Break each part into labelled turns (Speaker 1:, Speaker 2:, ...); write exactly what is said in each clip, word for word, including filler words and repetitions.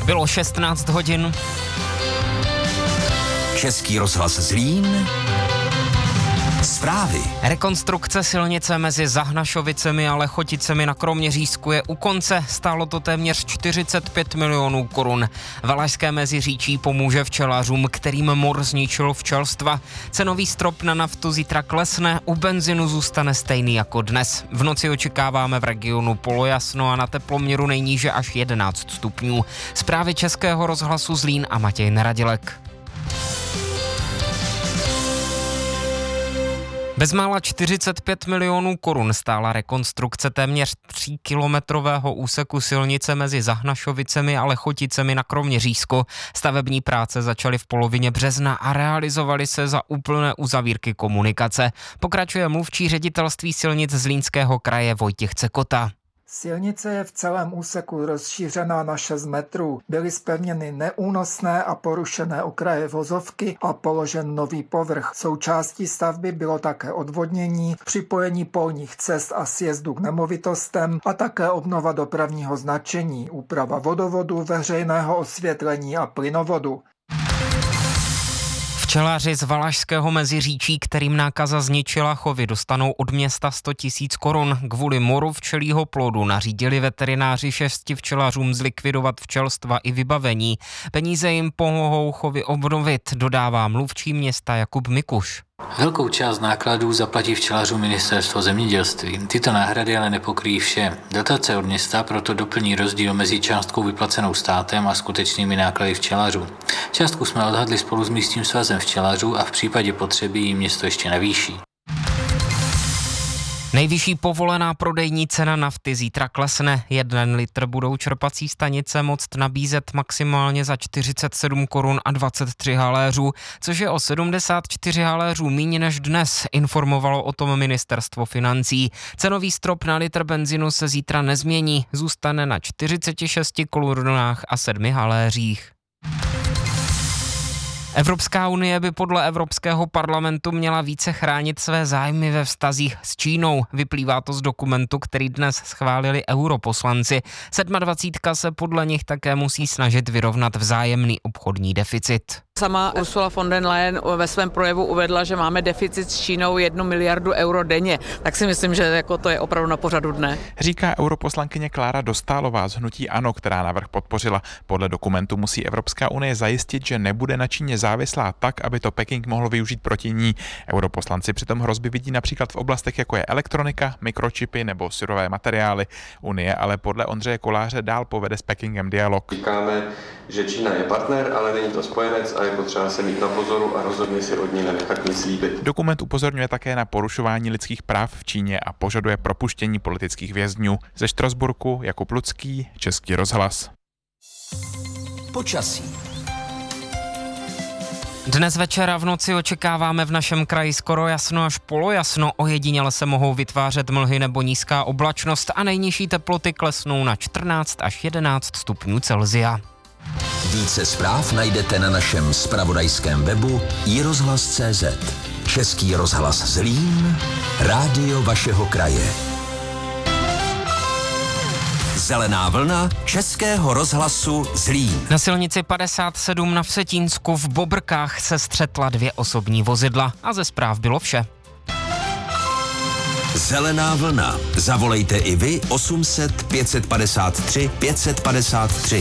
Speaker 1: Bylo šestnáct hodin.
Speaker 2: Český rozhlas Zlín. Zprávy.
Speaker 1: Rekonstrukce silnice mezi Zahnašovicemi a Lechoticemi na Kroměřížsku je u konce. Stálo to téměř čtyřicet pět milionů korun. Valašské Meziříčí pomůže včelařům, kterým mor zničil včelstva. Cenový strop na naftu zítra klesne, u benzinu zůstane stejný jako dnes. V noci očekáváme v regionu polojasno a na teploměru nejníže až jedenáct stupňů. Zprávy Českého rozhlasu Zlín a Matěj Neradilek. Bezmála čtyřicet pět milionů korun stála rekonstrukce téměř tříkilometrového úseku silnice mezi Zahnašovicemi a Lechoticemi na Kroměřížsku. Stavební práce začaly v polovině března a realizovaly se za úplné uzavírky komunikace. Pokračuje mluvčí ředitelství silnic Zlínského kraje Vojtěch Cekota.
Speaker 3: Silnice je v celém úseku rozšířená na šest metrů. Byly zpevněny neúnosné a porušené okraje vozovky a položen nový povrch. Součástí stavby bylo také odvodnění, připojení polních cest a sjezdu k nemovitostem a také obnova dopravního značení, úprava vodovodu, veřejného osvětlení a plynovodu.
Speaker 1: Včelaři z Valašského Meziříčí, kterým nákaza zničila chovy, dostanou od města sto tisíc korun. Kvůli moru včelího plodu nařídili veterináři šesti včelařům zlikvidovat včelstva i vybavení. Peníze jim pomohou chovy obnovit, dodává mluvčí města Jakub Mikuš.
Speaker 4: Velkou část nákladů zaplatí včelařům ministerstvo zemědělství. Tyto náhrady ale nepokryjí vše. Dotace od města proto doplní rozdíl mezi částkou vyplacenou státem a skutečnými náklady včelařů. Částku jsme odhadli spolu s místním svazem včelařů a v případě potřeby ji město ještě navýší.
Speaker 1: Nejvyšší povolená prodejní cena nafty zítra klesne. Jeden litr budou čerpací stanice moct nabízet maximálně za čtyřicet sedm korun a dvacet tři haléřů, což je o sedmdesát čtyři haléřů míň než dnes, informovalo o tom ministerstvo financí. Cenový strop na litr benzinu se zítra nezmění, zůstane na čtyřicet šest korunách a sedmi haléřích. Evropská unie by podle Evropského parlamentu měla více chránit své zájmy ve vztazích s Čínou. Vyplývá to z dokumentu, který dnes schválili europoslanci. Sedmadvacítka se podle nich také musí snažit vyrovnat vzájemný obchodní deficit.
Speaker 5: Sama Ursula von der Leyen ve svém projevu uvedla, že máme deficit s Čínou jednu miliardu euro denně. Tak si myslím, že jako to je opravdu na pořadu dne.
Speaker 6: Říká europoslankyně Klára Dostálová z hnutí ANO, která návrh podpořila. Podle dokumentu musí Evropská unie zajistit, že nebude na Číně závislá tak, aby to Peking mohl využít proti ní. Europoslanci přitom hrozby vidí například v oblastech, jako je elektronika, mikročipy nebo surové materiály. Unie ale podle Ondřeje Koláře dál povede s Pekingem dialog.
Speaker 7: Říkáme, že Čína je partner, ale není to spojenec a je potřeba se mít na pozoru a rozhodně si od ní nenechat nic slíbit.
Speaker 6: Dokument upozorňuje také na porušování lidských práv v Číně a požaduje propuštění politických vězňů. Ze Štrasburku Jakub Lucký, Český rozhlas.
Speaker 2: Počasí.
Speaker 1: Dnes večer a v noci očekáváme v našem kraji skoro jasno až polojasno. Ojediněle se mohou vytvářet mlhy nebo nízká oblačnost a nejnižší teploty klesnou na čtrnáct až jedenáct stupňů Celsia.
Speaker 2: Více zpráv najdete na našem zpravodajském webu i rozhlas tečka cé zet. Český rozhlas Zlín, rádio vašeho kraje. Zelená vlna Českého rozhlasu Zlín.
Speaker 1: Na silnici padesát sedm na Vsetínsku v Bobrkách se střetla dvě osobní vozidla a ze zpráv bylo vše.
Speaker 2: Zelená vlna. Zavolejte i vy osm set pět set padesát tři pět set padesát tři.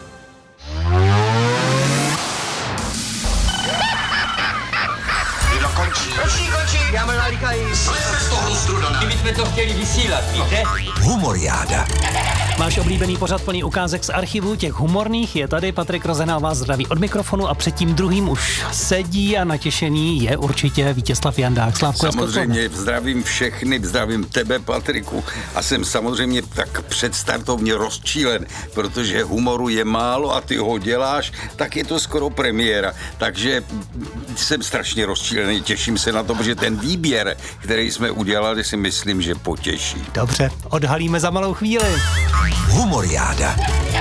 Speaker 8: Končí, končí, já mám nalíkají. Slejte z toho strudané.
Speaker 9: Kdybychom to chtěli vysílat, víte?
Speaker 2: Humoriáda.
Speaker 10: Máš oblíbený pořad plný ukázek z archivu, těch humorných, je tady Patrik Rozená, vás zdraví od mikrofonu a před tím druhým už sedí a natěšený je určitě Vítězslav Jandák. Slávko,
Speaker 11: samozřejmě zdravím všechny, zdravím tebe, Patriku, a jsem samozřejmě tak předstartovně rozčílen, protože humoru je málo a ty ho děláš, tak je to skoro premiéra, takže jsem strašně rozčílený, těším se na to, protože ten výběr, který jsme udělali, si myslím, že potěší.
Speaker 10: Dobře, odhalíme za malou chvíli.
Speaker 2: Humoriáda.